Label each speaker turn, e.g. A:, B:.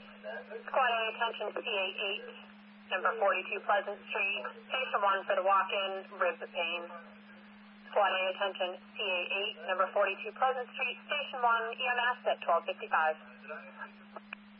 A: Squad A, attention CA8, number 42 Pleasant Street. Station 1 for the walk-in, rib pain. Squad A, attention CA8, number 42 Pleasant Street. Station 1, EMS at 1255.